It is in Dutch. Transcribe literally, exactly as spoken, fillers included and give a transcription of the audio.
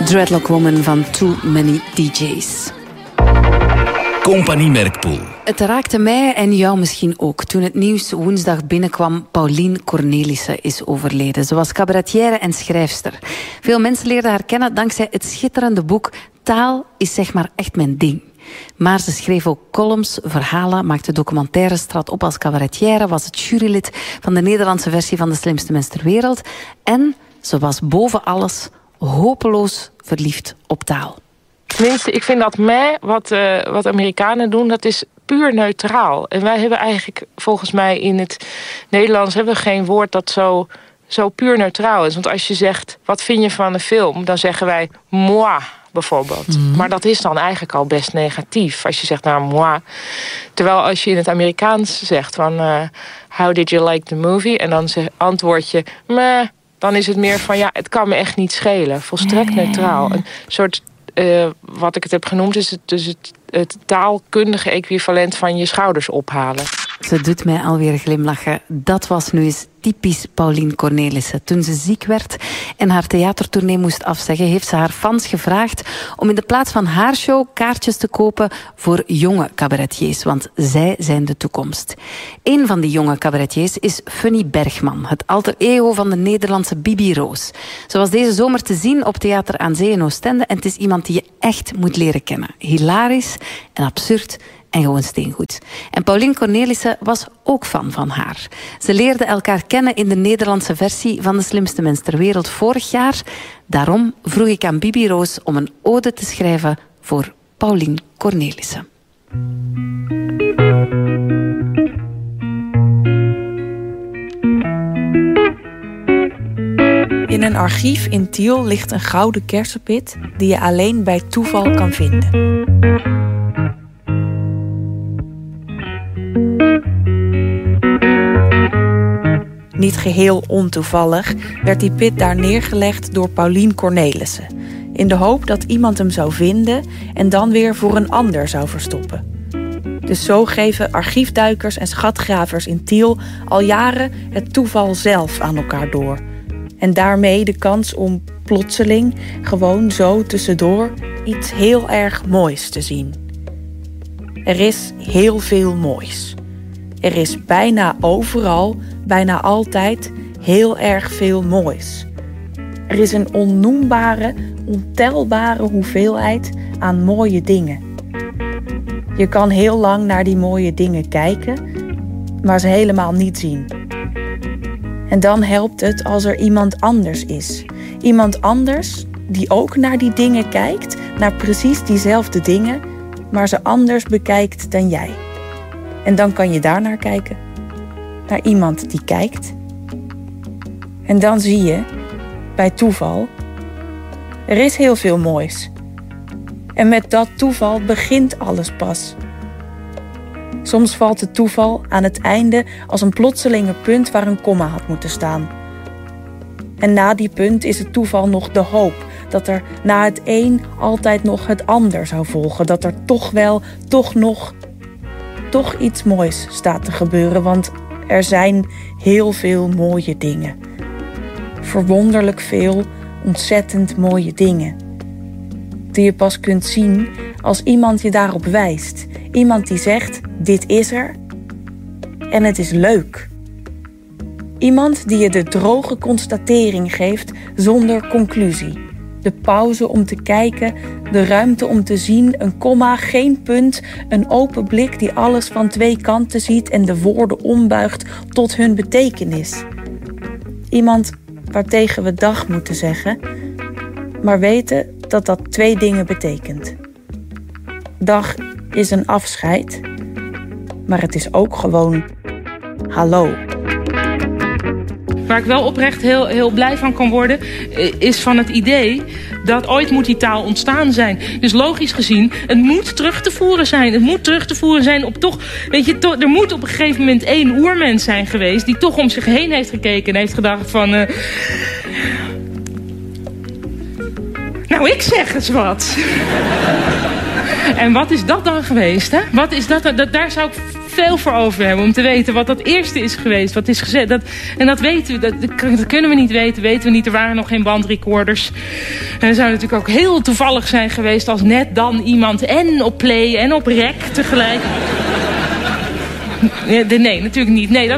Dreadlock Woman van Too Many D J's. Compagnie Merkpoel. Het raakte mij en jou misschien ook toen het nieuws woensdag binnenkwam. Paulien Cornelissen is overleden. Ze was cabaretière en schrijfster. Veel mensen leerden haar kennen dankzij het schitterende boek Taal is zeg maar echt mijn ding. Maar ze schreef ook columns, verhalen, maakte documentaires, trad op als cabaretière, was het jurylid van de Nederlandse versie van De Slimste Mens ter Wereld. En ze was boven alles hopeloos verliefd op taal. Tenminste, ik vind dat mij, wat, uh, wat Amerikanen doen, dat is puur neutraal. En wij hebben eigenlijk, volgens mij in het Nederlands, hebben we geen woord dat zo, zo puur neutraal is. Want als je zegt, wat vind je van een film? Dan zeggen wij, moi, bijvoorbeeld. Mm. Maar dat is dan eigenlijk al best negatief. Als je zegt, nou, moi. Terwijl als je in het Amerikaans zegt, van, uh, how did you like the movie? En dan zeg, antwoord je, meh. Dan is het meer van, ja, het kan me echt niet schelen. Volstrekt neutraal. Een soort, uh, wat ik het heb genoemd, is het, dus het, het taalkundige equivalent van je schouders ophalen. Ze doet mij alweer glimlachen. Dat was nu eens typisch Paulien Cornelissen. Toen ze ziek werd en haar theatertournee moest afzeggen, heeft ze haar fans gevraagd om in de plaats van haar show kaartjes te kopen voor jonge cabaretiers, want zij zijn de toekomst. Een van die jonge cabaretiers is Funny Bergman, het alter ego van de Nederlandse Bibi Roos. Ze was deze zomer te zien op Theater aan Zee in Oostende en het is iemand die je echt moet leren kennen. Hilarisch en absurd en gewoon steengoed. En Paulien Cornelissen was ook fan van haar. Ze leerden elkaar kennen in de Nederlandse versie van De Slimste Mens ter Wereld vorig jaar. Daarom vroeg ik aan Bibi Roos om een ode te schrijven voor Paulien Cornelissen. In een archief in Tiel ligt een gouden kersenpit die je alleen bij toeval kan vinden. Niet geheel ontoevallig werd die pit daar neergelegd door Paulien Cornelissen, in de hoop dat iemand hem zou vinden en dan weer voor een ander zou verstoppen. Dus zo geven archiefduikers en schatgravers in Tiel al jaren het toeval zelf aan elkaar door. En daarmee de kans om plotseling, gewoon zo tussendoor, iets heel erg moois te zien. Er is heel veel moois. Er is bijna overal, bijna altijd, heel erg veel moois. Er is een onnoembare, ontelbare hoeveelheid aan mooie dingen. Je kan heel lang naar die mooie dingen kijken, maar ze helemaal niet zien. En dan helpt het als er iemand anders is. Iemand anders die ook naar die dingen kijkt, naar precies diezelfde dingen, maar ze anders bekijkt dan jij. En dan kan je daar naar kijken. Naar iemand die kijkt. En dan zie je, bij toeval, er is heel veel moois. En met dat toeval begint alles pas. Soms valt het toeval aan het einde als een plotselinge punt waar een komma had moeten staan. En na die punt is het toeval nog de hoop dat er na het een altijd nog het ander zou volgen. Dat er toch wel, toch nog, toch iets moois staat te gebeuren. Want er zijn heel veel mooie dingen. Verwonderlijk veel, ontzettend mooie dingen. Die je pas kunt zien als iemand je daarop wijst. Iemand die zegt, dit is er en het is leuk. Iemand die je de droge constatering geeft zonder conclusie. De pauze om te kijken, de ruimte om te zien, een komma, geen punt, een open blik die alles van twee kanten ziet en de woorden ombuigt tot hun betekenis. Iemand waartegen we dag moeten zeggen, maar weten dat dat twee dingen betekent. Dag is een afscheid, maar het is ook gewoon hallo. Waar ik wel oprecht heel, heel blij van kan worden, is van het idee dat ooit moet die taal ontstaan zijn. Dus logisch gezien, het moet terug te voeren zijn. Het moet terug te voeren zijn op toch, weet je, to, er moet op een gegeven moment één oermens zijn geweest die toch om zich heen heeft gekeken en heeft gedacht van, Uh, nou, ik zeg eens wat. En wat is dat dan geweest, hè? Wat is dat? dat daar zou ik veel voor over hebben om te weten wat dat eerste is geweest. Wat is gezet. Dat, en dat weten we, dat, dat kunnen we niet weten, weten we niet. Er waren nog geen bandrecorders. En het zou natuurlijk ook heel toevallig zijn geweest als net dan iemand en op play en op rec tegelijk. Nee, nee natuurlijk niet. Nee, dat